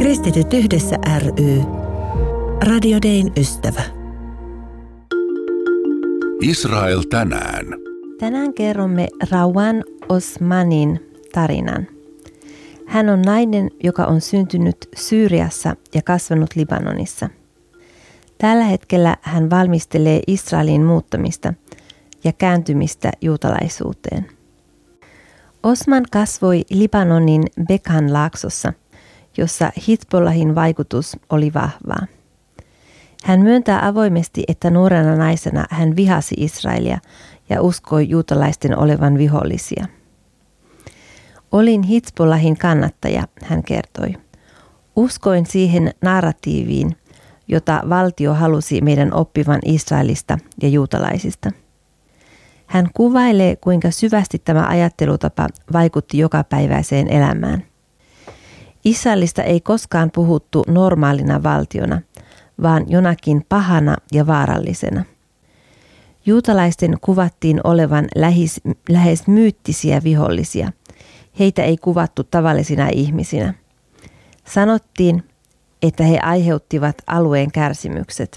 Kristityt yhdessä ry. Radio Dayn ystävä. Israel tänään. Tänään kerromme Rawan Osmanin tarinan. Hän on nainen, joka on syntynyt Syyriassa ja kasvanut Libanonissa. Tällä hetkellä hän valmistelee Israelin muuttamista ja kääntymistä juutalaisuuteen. Osman kasvoi Libanonin Bekan laaksossa, jossa Hizbollahin vaikutus oli vahvaa. Hän myöntää avoimesti, että nuorena naisena hän vihasi Israelia ja uskoi juutalaisten olevan vihollisia. Olin Hizbollahin kannattaja, hän kertoi. Uskoin siihen narratiiviin, jota valtio halusi meidän oppivan Israelista ja juutalaisista. Hän kuvailee, kuinka syvästi tämä ajattelutapa vaikutti jokapäiväiseen elämään. Israelista ei koskaan puhuttu normaalina valtiona, vaan jonakin pahana ja vaarallisena. Juutalaisten kuvattiin olevan lähes myyttisiä vihollisia. Heitä ei kuvattu tavallisina ihmisinä. Sanottiin, että he aiheuttivat alueen kärsimykset.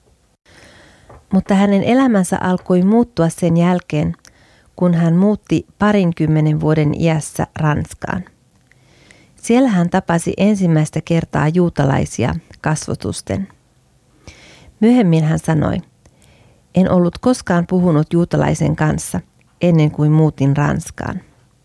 Mutta hänen elämänsä alkoi muuttua sen jälkeen, kun hän muutti 20 vuoden iässä Ranskaan. Siellä hän tapasi ensimmäistä kertaa juutalaisia kasvotusten. Myöhemmin hän sanoi, en ollut koskaan puhunut juutalaisen kanssa ennen kuin muutin Ranskaan.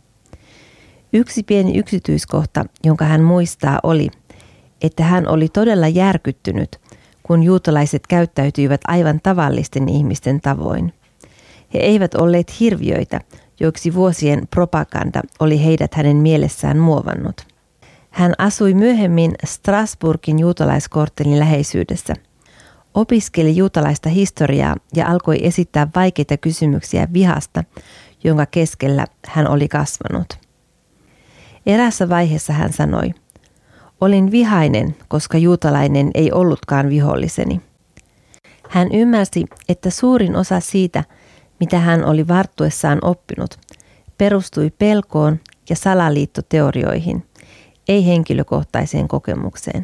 Yksi pieni yksityiskohta, jonka hän muistaa, oli, että hän oli todella järkyttynyt, kun juutalaiset käyttäytyivät aivan tavallisten ihmisten tavoin. He eivät olleet hirviöitä, joiksi vuosien propaganda oli heidät hänen mielessään muovannut. Hän asui myöhemmin Strasbourgin juutalaiskorttelin läheisyydessä. Opiskeli juutalaista historiaa ja alkoi esittää vaikeita kysymyksiä vihasta, jonka keskellä hän oli kasvanut. Eräässä vaiheessa hän sanoi, olin vihainen, koska juutalainen ei ollutkaan viholliseni. Hän ymmärsi, että suurin osa siitä, mitä hän oli varttuessaan oppinut, perustui pelkoon ja salaliittoteorioihin, ei henkilökohtaiseen kokemukseen.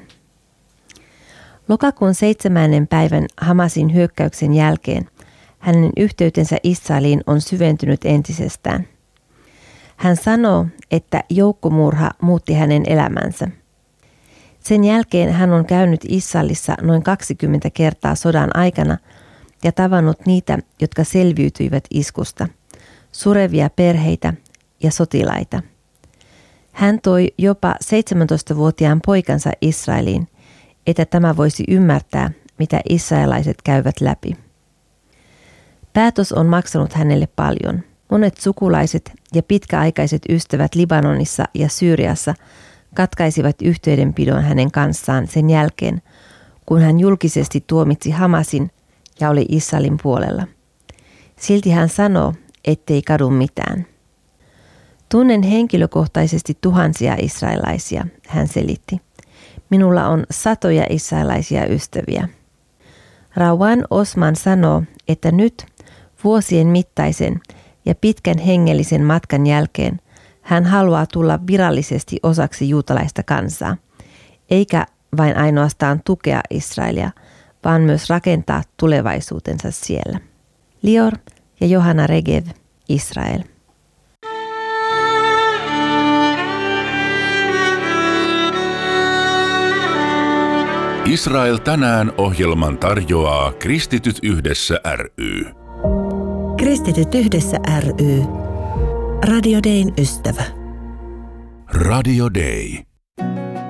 Lokakuun 7. päivän Hamasin hyökkäyksen jälkeen hänen yhteytensä Israeliin on syventynyt entisestään. Hän sanoo, että joukkomurha muutti hänen elämänsä. Sen jälkeen hän on käynyt Israelissa noin 20 kertaa sodan aikana ja tavannut niitä, jotka selviytyivät iskusta, surevia perheitä ja sotilaita. Hän toi jopa 17-vuotiaan poikansa Israeliin, että tämä voisi ymmärtää, mitä israelaiset käyvät läpi. Päätös on maksanut hänelle paljon. Monet sukulaiset ja pitkäaikaiset ystävät Libanonissa ja Syyriassa katkaisivat yhteydenpidon hänen kanssaan sen jälkeen, kun hän julkisesti tuomitsi Hamasin ja oli Israelin puolella. Silti hän sanoo, ettei kadu mitään. Tunnen henkilökohtaisesti tuhansia israelaisia, hän selitti. Minulla on satoja israelaisia ystäviä. Rawan Osman sanoo, että nyt vuosien mittaisen ja pitkän hengellisen matkan jälkeen hän haluaa tulla virallisesti osaksi juutalaista kansaa, eikä vain ainoastaan tukea Israelia, vaan myös rakentaa tulevaisuutensa siellä. Lior ja Johanna Regev, Israel. Israel tänään -ohjelman tarjoaa Kristityt yhdessä ry. Kristityt yhdessä ry. Radio Dayn ystävä. Radio Day.